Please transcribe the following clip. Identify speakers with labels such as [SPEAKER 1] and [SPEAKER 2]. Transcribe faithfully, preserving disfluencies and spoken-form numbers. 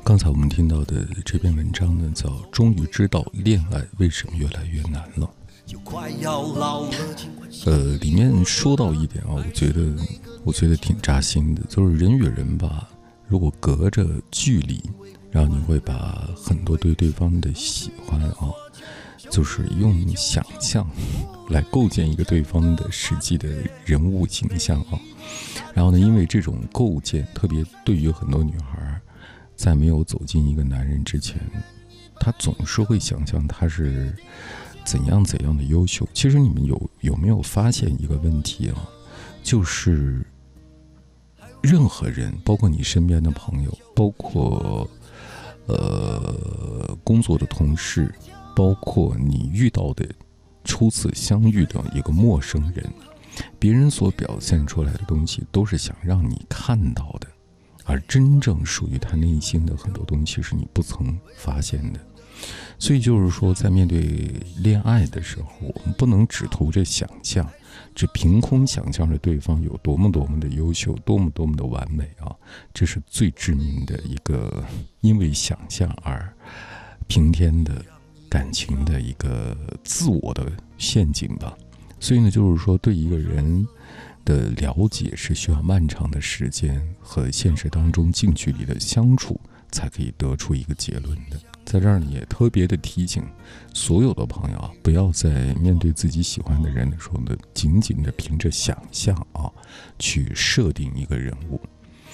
[SPEAKER 1] 刚才我们听到的这篇文章呢，叫《终于知道恋爱为什么越来越难了》。呃，里面说到一点啊，我觉得我觉得挺扎心的，就是人与人吧，如果隔着距离，然后你会把很多对对方的喜欢啊，就是用想象来构建一个对方的实际的人物形象啊。然后呢，因为这种构建，特别对于很多女孩，在没有走进一个男人之前，她总是会想象他是怎样怎样的优秀。其实你们有有没有发现一个问题啊？就是任何人，包括你身边的朋友，包括呃工作的同事，包括你遇到的初次相遇的一个陌生人，别人所表现出来的东西都是想让你看到的，而真正属于他内心的很多东西是你不曾发现的。所以就是说，在面对恋爱的时候，我们不能只图着想象，只凭空想象着对方有多么多么的优秀，多么多么的完美啊！这是最致命的一个因为想象而平添的感情的一个自我的陷阱吧。所以呢，就是说对一个人的了解是需要漫长的时间和现实当中近距离的相处才可以得出一个结论的。在这儿呢，也特别的提醒所有的朋友啊，不要在面对自己喜欢的人的时候呢，仅仅的凭着想象啊，去设定一个人物。